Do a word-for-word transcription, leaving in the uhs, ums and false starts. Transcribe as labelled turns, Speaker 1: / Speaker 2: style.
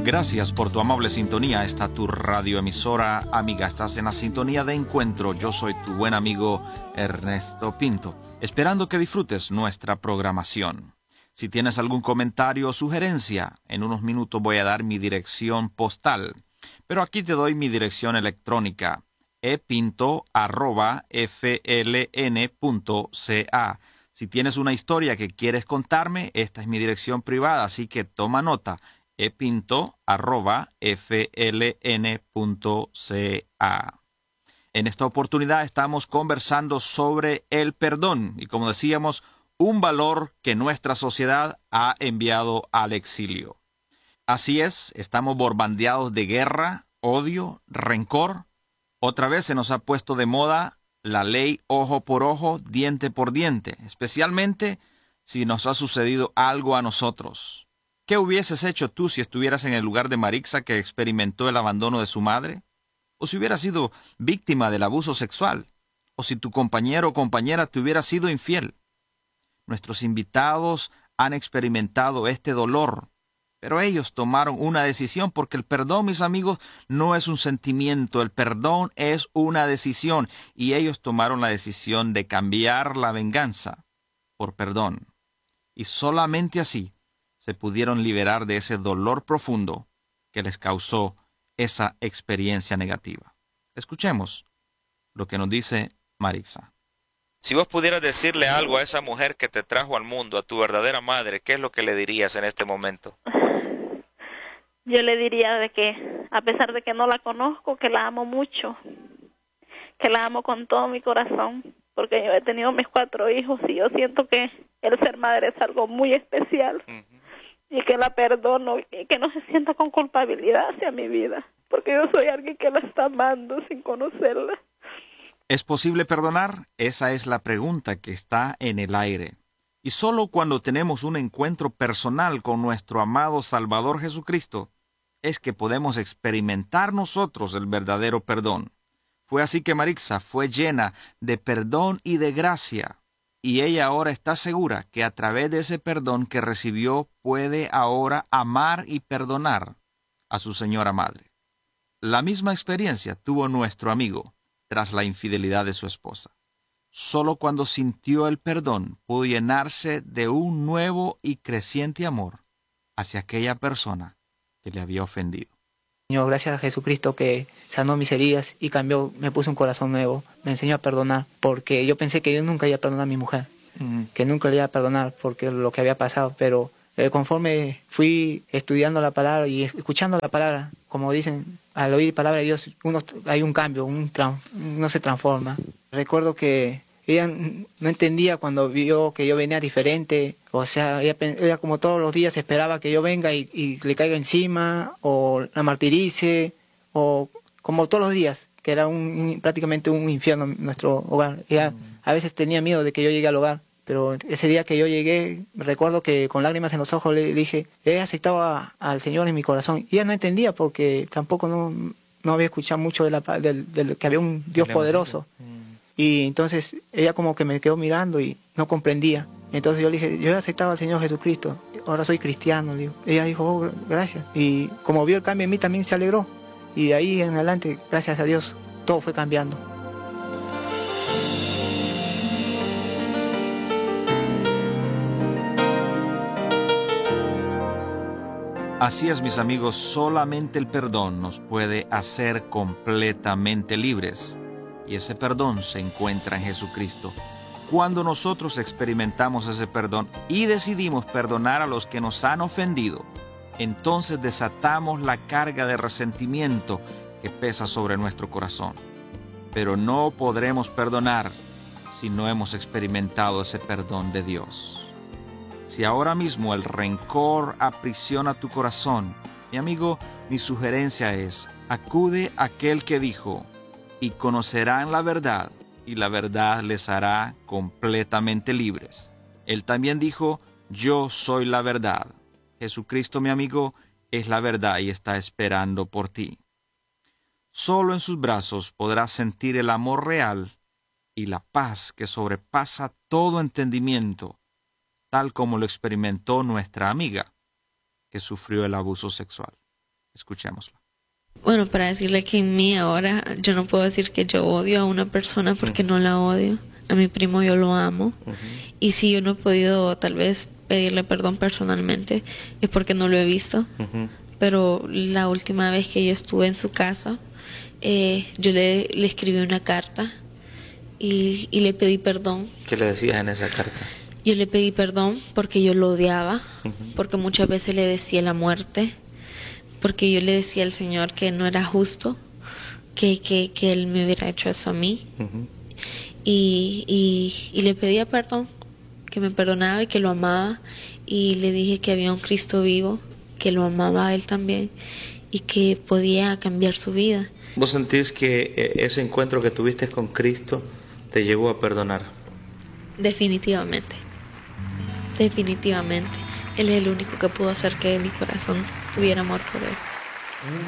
Speaker 1: Gracias por tu amable sintonía. Esta tu radioemisora amiga. Estás en la sintonía de Encuentro. Yo soy tu buen amigo Ernesto Pinto, esperando que disfrutes nuestra programación. Si tienes algún comentario o sugerencia, en unos minutos voy a dar mi dirección postal. Pero aquí te doy mi dirección electrónica, epinto arroba fln punto ca. Si tienes una historia que quieres contarme, esta es mi dirección privada, así que toma nota, epinto arroba fln punto ca. En esta oportunidad estamos conversando sobre el perdón y, como decíamos, un valor que nuestra sociedad ha enviado al exilio. Así es, estamos bombardeados de guerra, odio, rencor. Otra vez se nos ha puesto de moda la ley ojo por ojo, diente por diente, especialmente si nos ha sucedido algo a nosotros. ¿Qué hubieses hecho tú si estuvieras en el lugar de Marixa, que experimentó el abandono de su madre? ¿O si hubieras sido víctima del abuso sexual? ¿O si tu compañero o compañera te hubiera sido infiel? Nuestros invitados han experimentado este dolor, pero ellos tomaron una decisión, porque el perdón, mis amigos, no es un sentimiento, el perdón es una decisión, y ellos tomaron la decisión de cambiar la venganza por perdón. Y solamente así se pudieron liberar de ese dolor profundo que les causó esa experiencia negativa. Escuchemos lo que nos dice Marixa.
Speaker 2: Si vos pudieras decirle algo a esa mujer que te trajo al mundo, a tu verdadera madre, ¿qué es lo que le dirías en este momento?
Speaker 3: Yo le diría de que, a pesar de que no la conozco, que la amo mucho, que la amo con todo mi corazón, porque yo he tenido mis cuatro hijos y yo siento que el ser madre es algo muy especial, uh-huh. y que la perdono y que no se sienta con culpabilidad hacia mi vida, porque yo soy alguien que la está amando sin conocerla.
Speaker 1: ¿Es posible perdonar? Esa es la pregunta que está en el aire. Y solo cuando tenemos un encuentro personal con nuestro amado Salvador Jesucristo es que podemos experimentar nosotros el verdadero perdón. Fue así que Marixa fue llena de perdón y de gracia, y ella ahora está segura que a través de ese perdón que recibió puede ahora amar y perdonar a su señora madre. La misma experiencia tuvo nuestro amigo tras la infidelidad de su esposa. Solo cuando sintió el perdón pudo llenarse de un nuevo y creciente amor hacia aquella persona que le había ofendido.
Speaker 4: Señor, gracias a Jesucristo que sanó mis heridas y cambió, me puso un corazón nuevo, me enseñó a perdonar, porque yo pensé que yo nunca iba a perdonar a mi mujer, mm. que nunca le iba a perdonar porque lo que había pasado, pero eh, conforme fui estudiando la palabra y escuchando la palabra, como dicen, al oír la palabra de Dios, uno, hay un cambio, un uno se transforma. Recuerdo que ella no entendía cuando vio que yo venía diferente, o sea, ella, ella como todos los días esperaba que yo venga y, y le caiga encima, o la martirice, o como todos los días, que era un, prácticamente un infierno en nuestro hogar. Ella mm. a veces tenía miedo de que yo llegue al hogar, pero ese día que yo llegué, recuerdo que con lágrimas en los ojos le dije, he aceptado a, al Señor en mi corazón. Y ella no entendía porque tampoco no, no había escuchado mucho de, la, de, de que había un Dios poderoso. Mm. Y entonces ella como que me quedó mirando y no comprendía. Entonces yo le dije, yo he aceptado al Señor Jesucristo, ahora soy cristiano. Le digo. Ella dijo, oh, gracias. Y como vio el cambio en mí, también se alegró. Y de ahí en adelante, gracias a Dios, todo fue cambiando.
Speaker 1: Así es, mis amigos, solamente el perdón nos puede hacer completamente libres. Y ese perdón se encuentra en Jesucristo. Cuando nosotros experimentamos ese perdón y decidimos perdonar a los que nos han ofendido, entonces desatamos la carga de resentimiento que pesa sobre nuestro corazón. Pero no podremos perdonar si no hemos experimentado ese perdón de Dios. Si ahora mismo el rencor aprisiona tu corazón, mi amigo, mi sugerencia es, acude a aquel que dijo, y conocerán la verdad, y la verdad les hará completamente libres. Él también dijo, yo soy la verdad. Jesucristo, mi amigo, es la verdad y está esperando por ti. Solo en sus brazos podrás sentir el amor real y la paz que sobrepasa todo entendimiento, tal como lo experimentó nuestra amiga, que sufrió el abuso sexual. Escuchémosla.
Speaker 5: Bueno, para decirle que en mí ahora yo no puedo decir que yo odio a una persona porque uh-huh. no la odio. A mi primo yo lo amo. Uh-huh. Y si yo no he podido tal vez pedirle perdón personalmente es porque no lo he visto. Uh-huh. Pero la última vez que yo estuve en su casa, eh, yo le, le escribí una carta y, y le pedí perdón.
Speaker 6: ¿Qué le decías en esa carta?
Speaker 5: Yo le pedí perdón porque yo lo odiaba, uh-huh. porque muchas veces le decía la muerte, porque yo le decía al Señor que no era justo que, que, que Él me hubiera hecho eso a mí. Uh-huh. y, y, y le pedía perdón, que me perdonaba y que lo amaba, y le dije que había un Cristo vivo, que lo amaba a Él también y que podía cambiar su vida.
Speaker 6: ¿Vos sentís que ese encuentro que tuviste con Cristo te llevó a perdonar?
Speaker 5: Definitivamente, definitivamente. Él es el único que pudo hacer que mi corazón tuviera amor por Él.